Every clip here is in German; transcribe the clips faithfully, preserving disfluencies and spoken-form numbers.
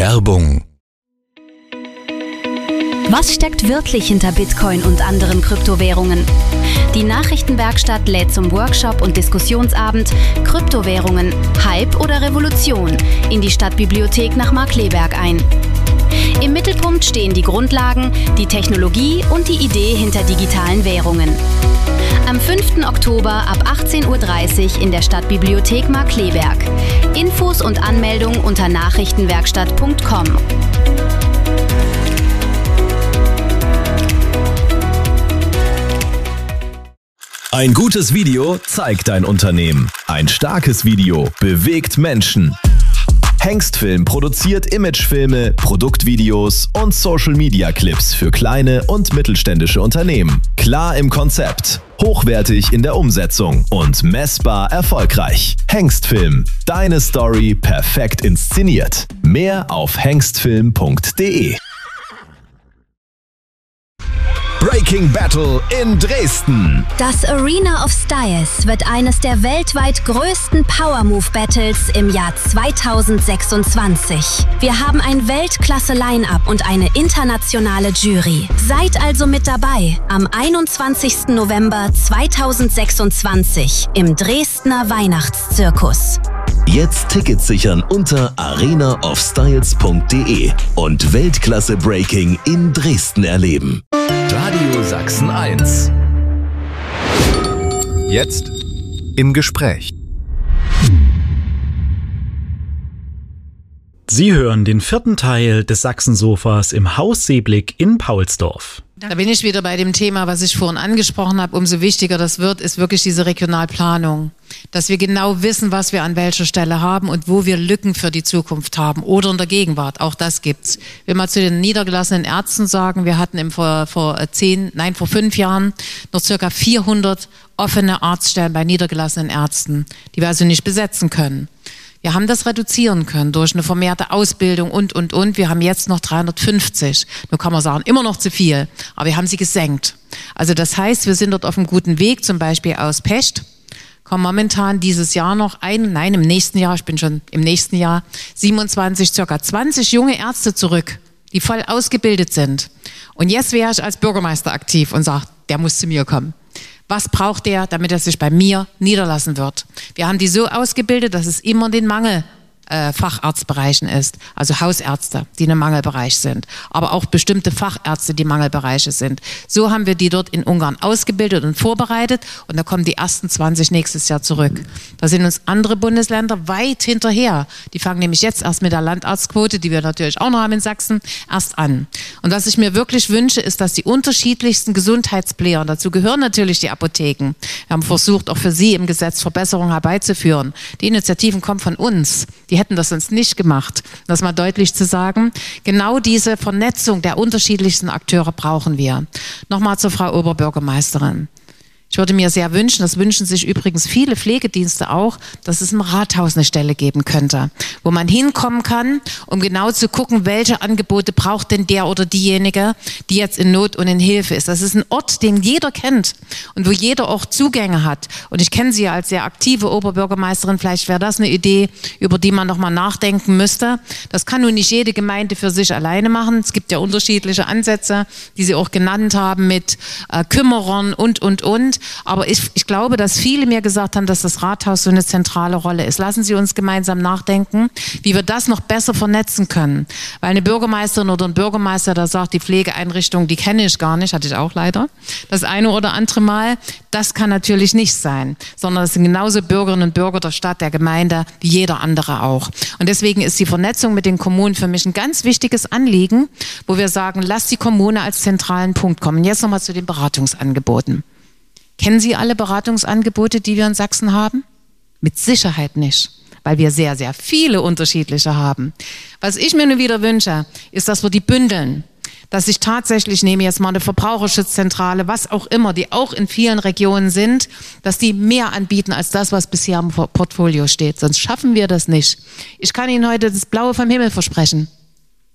Werbung. Was steckt wirklich hinter Bitcoin und anderen Kryptowährungen? Die Nachrichtenwerkstatt lädt zum Workshop und Diskussionsabend Kryptowährungen, Hype oder Revolution in die Stadtbibliothek nach Markkleeberg ein. Im Mittelpunkt stehen die Grundlagen, die Technologie und die Idee hinter digitalen Währungen. Am fünften Oktober ab achtzehn Uhr dreißig in der Stadtbibliothek Markkleeberg. Infos und Anmeldung unter nachrichtenwerkstatt punkt com. Ein gutes Video zeigt dein Unternehmen. Ein starkes Video bewegt Menschen. Hengstfilm produziert Imagefilme, Produktvideos und Social-Media-Clips für kleine und mittelständische Unternehmen. Klar im Konzept, hochwertig in der Umsetzung und messbar erfolgreich. Hengstfilm, deine Story perfekt inszeniert. Mehr auf hengstfilm punkt de. Breaking Battle in Dresden. Das Arena of Styles wird eines der weltweit größten Power Move Battles im Jahr zweitausendsechsundzwanzig. Wir haben ein Weltklasse-Line-Up und eine internationale Jury. Seid also mit dabei am einundzwanzigsten November zweitausendsechsundzwanzig im Dresdner Weihnachtszirkus. Jetzt Tickets sichern unter arena of styles punkt de und Weltklasse Breaking in Dresden erleben. Radio Sachsen eins. Jetzt im Gespräch. Sie hören den vierten Teil des Sachsensofas im Haus Seeblick in Paulsdorf. Da bin ich wieder bei dem Thema, was ich vorhin angesprochen habe. Umso wichtiger das wird, ist wirklich diese Regionalplanung. Dass wir genau wissen, was wir an welcher Stelle haben und wo wir Lücken für die Zukunft haben oder in der Gegenwart. Auch das gibt's. Ich will mal zu den niedergelassenen Ärzten sagen, wir hatten im vor, vor zehn, nein, vor fünf Jahren noch circa vierhundert offene Arztstellen bei niedergelassenen Ärzten, die wir also nicht besetzen können. Wir haben das reduzieren können durch eine vermehrte Ausbildung und, und, und. Wir haben jetzt noch dreihundertfünfzig. Nun kann man sagen, immer noch zu viel, aber wir haben sie gesenkt. Also das heißt, wir sind dort auf einem guten Weg, zum Beispiel aus Pecht. Kommen momentan dieses Jahr noch ein, nein, im nächsten Jahr, ich bin schon im nächsten Jahr, siebenundzwanzig, circa zwanzig junge Ärzte zurück, die voll ausgebildet sind. Und jetzt wäre ich als Bürgermeister aktiv und sage, der muss zu mir kommen. Was braucht der, damit er sich bei mir niederlassen wird? Wir haben die so ausgebildet, dass es immer den Mangel äh, Facharztbereichen ist, also Hausärzte, die in einem Mangelbereich sind, aber auch bestimmte Fachärzte, die Mangelbereiche sind. So haben wir die dort in Ungarn ausgebildet und vorbereitet und da kommen die ersten zwanzig nächstes Jahr zurück. Da sind uns andere Bundesländer weit hinterher. Die fangen nämlich jetzt erst mit der Landarztquote, die wir natürlich auch noch haben in Sachsen, erst an. Und was ich mir wirklich wünsche, ist, dass die unterschiedlichsten Gesundheitsplayer, dazu gehören natürlich die Apotheken, wir haben versucht, auch für sie im Gesetz Verbesserungen herbeizuführen. Die Initiativen kommen von uns. Die hätten das sonst nicht gemacht. Das mal deutlich zu sagen. Genau diese Vernetzung der unterschiedlichsten Akteure brauchen wir. Nochmal zur Frau Oberbürgermeisterin. Ich würde mir sehr wünschen, das wünschen sich übrigens viele Pflegedienste auch, dass es im Rathaus eine Stelle geben könnte, wo man hinkommen kann, um genau zu gucken, welche Angebote braucht denn der oder diejenige, die jetzt in Not und in Hilfe ist. Das ist ein Ort, den jeder kennt und wo jeder auch Zugänge hat. Und ich kenne Sie ja als sehr aktive Oberbürgermeisterin, vielleicht wäre das eine Idee, über die man nochmal nachdenken müsste. Das kann nun nicht jede Gemeinde für sich alleine machen. Es gibt ja unterschiedliche Ansätze, die Sie auch genannt haben mit äh, Kümmerern und, und, und. Aber ich, ich glaube, dass viele mir gesagt haben, dass das Rathaus so eine zentrale Rolle ist. Lassen Sie uns gemeinsam nachdenken, wie wir das noch besser vernetzen können. Weil eine Bürgermeisterin oder ein Bürgermeister, der sagt, die Pflegeeinrichtung, die kenne ich gar nicht, hatte ich auch leider, das eine oder andere Mal, das kann natürlich nicht sein. Sondern es sind genauso Bürgerinnen und Bürger der Stadt, der Gemeinde, wie jeder andere auch. Und deswegen ist die Vernetzung mit den Kommunen für mich ein ganz wichtiges Anliegen, wo wir sagen, lass die Kommune als zentralen Punkt kommen. Jetzt nochmal zu den Beratungsangeboten. Kennen Sie alle Beratungsangebote, die wir in Sachsen haben? Mit Sicherheit nicht, weil wir sehr, sehr viele unterschiedliche haben. Was ich mir nur wieder wünsche, ist, dass wir die bündeln. Dass ich tatsächlich, nehme jetzt mal eine Verbraucherschutzzentrale, was auch immer, die auch in vielen Regionen sind, dass die mehr anbieten als das, was bisher im Portfolio steht. Sonst schaffen wir das nicht. Ich kann Ihnen heute das Blaue vom Himmel versprechen.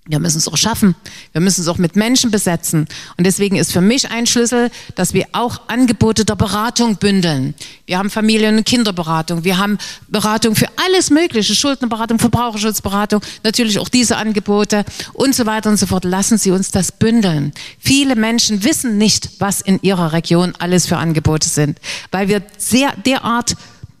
Wir müssen es auch schaffen. Wir müssen es auch mit Menschen besetzen. Und deswegen ist für mich ein Schlüssel, dass wir auch Angebote der Beratung bündeln. Wir haben Familien- und Kinderberatung. Wir haben Beratung für alles Mögliche. Schuldnerberatung, Verbraucherschutzberatung, natürlich auch diese Angebote und so weiter und so fort. Lassen Sie uns das bündeln. Viele Menschen wissen nicht, was in ihrer Region alles für Angebote sind, weil wir sehr derart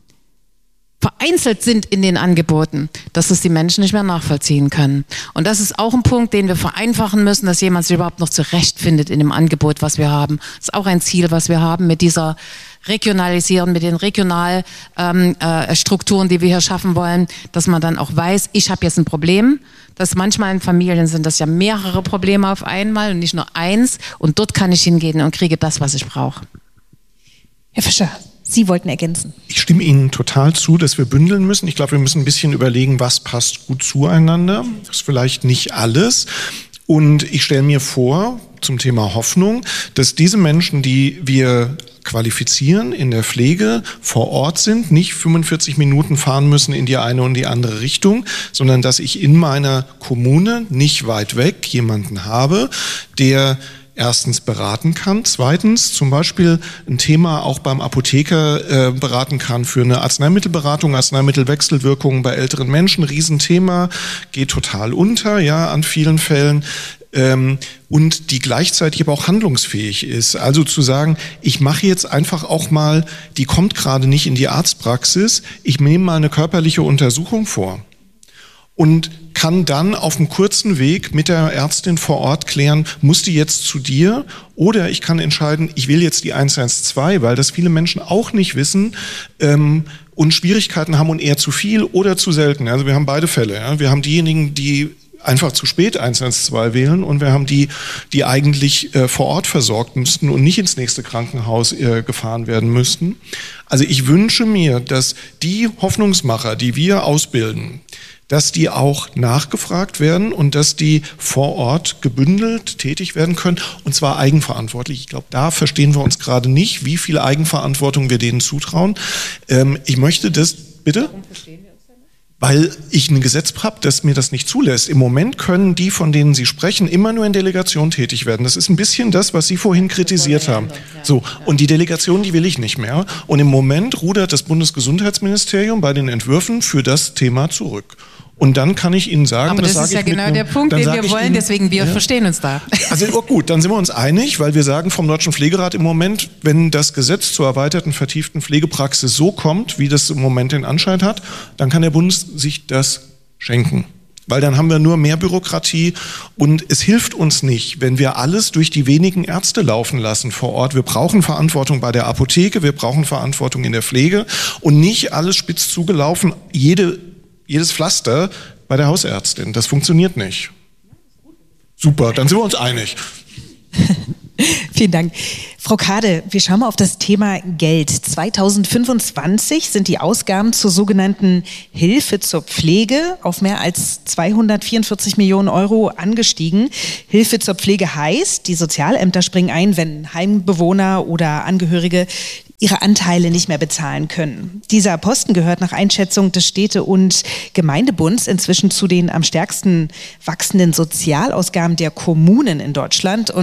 vereinzelt sind in den Angeboten, dass es die Menschen nicht mehr nachvollziehen können. Und das ist auch ein Punkt, den wir vereinfachen müssen, dass jemand sich überhaupt noch zurechtfindet in dem Angebot, was wir haben. Das ist auch ein Ziel, was wir haben mit dieser Regionalisierung, mit den Regionalstrukturen, ähm, äh, Strukturen, die wir hier schaffen wollen, dass man dann auch weiß, ich habe jetzt ein Problem. Dass manchmal in Familien sind das ja mehrere Probleme auf einmal und nicht nur eins. Und dort kann ich hingehen und kriege das, was ich brauche. Herr Fischer, Sie wollten ergänzen. Ich stimme Ihnen total zu, dass wir bündeln müssen. Ich glaube, wir müssen ein bisschen überlegen, was passt gut zueinander. Das ist vielleicht nicht alles. Und ich stelle mir vor, zum Thema Hoffnung, dass diese Menschen, die wir qualifizieren in der Pflege, vor Ort sind, nicht fünfundvierzig Minuten fahren müssen in die eine und die andere Richtung, sondern dass ich in meiner Kommune nicht weit weg jemanden habe, der erstens beraten kann, zweitens zum Beispiel ein Thema auch beim Apotheker äh, beraten kann für eine Arzneimittelberatung, Arzneimittelwechselwirkungen bei älteren Menschen, Riesenthema, geht total unter, ja, an vielen Fällen. Ähm, und die gleichzeitig aber auch handlungsfähig ist. Also zu sagen, ich mache jetzt einfach auch mal, die kommt gerade nicht in die Arztpraxis, ich nehme mal eine körperliche Untersuchung vor. Und kann dann auf einem kurzen Weg mit der Ärztin vor Ort klären, muss die jetzt zu dir? Oder ich kann entscheiden, ich will jetzt die eins eins zwei, weil das viele Menschen auch nicht wissen ähm, und Schwierigkeiten haben und eher zu viel oder zu selten. Also wir haben beide Fälle. Ja? Wir haben diejenigen, die einfach zu spät eins eins zwei wählen und wir haben die, die eigentlich äh, vor Ort versorgt müssten und nicht ins nächste Krankenhaus äh, gefahren werden müssten. Also ich wünsche mir, dass die Hoffnungsmacher, die wir ausbilden, dass die auch nachgefragt werden und dass die vor Ort gebündelt tätig werden können und zwar eigenverantwortlich. Ich glaube, da verstehen wir uns gerade nicht, wie viel Eigenverantwortung wir denen zutrauen. Ähm, ich möchte das, bitte? Warum verstehen wir uns denn nicht? Weil ich ein Gesetz habe, das mir das nicht zulässt. Im Moment können die, von denen Sie sprechen, immer nur in Delegation tätig werden. Das ist ein bisschen das, was Sie vorhin kritisiert haben. So, und die Delegation, die will ich nicht mehr. Und im Moment rudert das Bundesgesundheitsministerium bei den Entwürfen für das Thema zurück. Und dann kann ich Ihnen sagen, aber das, das ist ja genau einem, der Punkt, den wir wollen, Ihnen, deswegen wir ja. verstehen uns da. Also oh gut, dann sind wir uns einig, weil wir sagen vom Deutschen Pflegerat im Moment, wenn das Gesetz zur erweiterten, vertieften Pflegepraxis so kommt, wie das im Moment den Anschein hat, dann kann der Bund sich das schenken. Weil dann haben wir nur mehr Bürokratie und es hilft uns nicht, wenn wir alles durch die wenigen Ärzte laufen lassen vor Ort. Wir brauchen Verantwortung bei der Apotheke, wir brauchen Verantwortung in der Pflege und nicht alles spitz zugelaufen, jede jedes Pflaster bei der Hausärztin. Das funktioniert nicht. Super, dann sind wir uns einig. Vielen Dank. Frau Kade, wir schauen mal auf das Thema Geld. zweitausendfünfundzwanzig sind die Ausgaben zur sogenannten Hilfe zur Pflege auf mehr als zweihundertvierundvierzig Millionen Euro angestiegen. Hilfe zur Pflege heißt, die Sozialämter springen ein, wenn Heimbewohner oder Angehörige ihre Anteile nicht mehr bezahlen können. Dieser Posten gehört nach Einschätzung des Städte- und Gemeindebunds inzwischen zu den am stärksten wachsenden Sozialausgaben der Kommunen in Deutschland. Und